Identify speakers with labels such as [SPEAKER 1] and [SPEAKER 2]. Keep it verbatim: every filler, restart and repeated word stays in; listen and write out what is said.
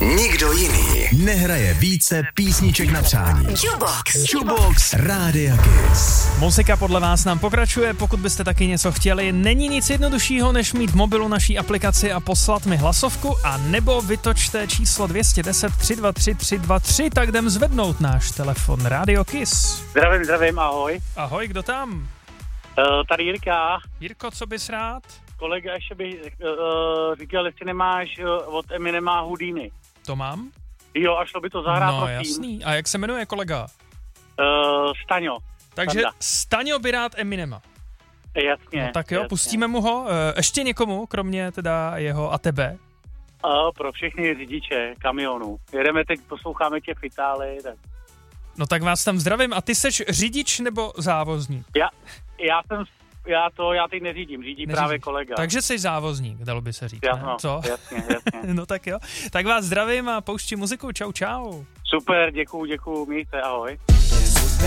[SPEAKER 1] Nikdo jiný nehraje více písniček na přání.
[SPEAKER 2] Jukebox.
[SPEAKER 1] Jukebox Rádia Kiss.
[SPEAKER 3] Muzika podle vás nám pokračuje, pokud byste taky něco chtěli. Není nic jednoduššího, než mít v mobilu naší aplikaci a poslat mi hlasovku, a nebo vytočte číslo dvě deset tři dva tři tři dva tři, tak jdem zvednout náš telefon. Radio Kiss.
[SPEAKER 4] Zdravím, zdravím, ahoj.
[SPEAKER 3] Ahoj, kdo tam?
[SPEAKER 4] Uh, tady Jirka.
[SPEAKER 3] Jirko, co bys rád?
[SPEAKER 4] Kolega ještě by uh, říkal, jestli nemáš uh, od Eminema Houdini.
[SPEAKER 3] To mám?
[SPEAKER 4] Jo, a šlo by to zahrát,
[SPEAKER 3] no,
[SPEAKER 4] prosím.
[SPEAKER 3] jasný. A jak se jmenuje kolega?
[SPEAKER 4] Uh, Staňo.
[SPEAKER 3] Takže
[SPEAKER 4] Standa.
[SPEAKER 3] Staňo by rád Eminema.
[SPEAKER 4] Jasně.
[SPEAKER 3] No tak jo,
[SPEAKER 4] jasně.
[SPEAKER 3] pustíme mu ho. Uh, ještě někomu, kromě teda jeho a tebe?
[SPEAKER 4] Uh, pro všechny řidiče kamionů. Jedeme teď, posloucháme tě v Itálii. Tak.
[SPEAKER 3] No tak vás tam zdravím. A ty seš řidič nebo závozník?
[SPEAKER 4] Já, já jsem, já to, já teď neřídím, řídí
[SPEAKER 3] Neřídíš.
[SPEAKER 4] právě kolega.
[SPEAKER 3] Takže jsi závozník, dalo by se říct,
[SPEAKER 4] Já,
[SPEAKER 3] ne?
[SPEAKER 4] no,
[SPEAKER 3] Co?
[SPEAKER 4] jasně, jasně.
[SPEAKER 3] No tak jo. Tak vás zdravím a pouštím muziku. Čau, čau.
[SPEAKER 4] Super, děkuju, děkuju, mějte, ahoj.